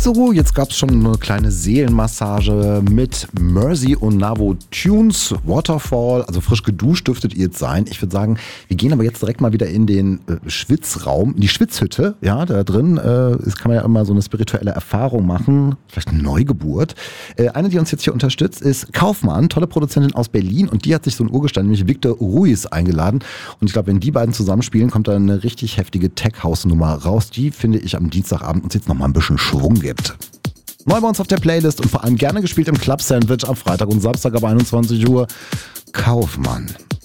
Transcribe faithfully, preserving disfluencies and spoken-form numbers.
so, jetzt gab es schon eine kleine Seelenmassage mit Mercy und Navo Tunes, Waterfall, also frisch geduscht dürftet ihr jetzt sein. Ich würde sagen, wir gehen aber jetzt direkt mal wieder in den äh, Schwitzraum, in die Schwitzhütte. Ja, da drin äh, ist, kann man ja immer so eine spirituelle Erfahrung machen, vielleicht eine Neugeburt. Äh, eine, die uns jetzt hier unterstützt, ist Kaufmann, tolle Produzentin aus Berlin, und die hat sich so ein Urgestein, nämlich Victor Ruiz, eingeladen. Und ich glaube, wenn die beiden zusammenspielen, kommt da eine richtig heftige Tech-House-Nummer raus, die, finde ich, am Dienstagabend uns jetzt nochmal ein bisschen Schwung gibt. Neu bei uns auf der Playlist und vor allem gerne gespielt im Club Sandwich am Freitag und Samstag ab einundzwanzig Uhr. Kaufmann.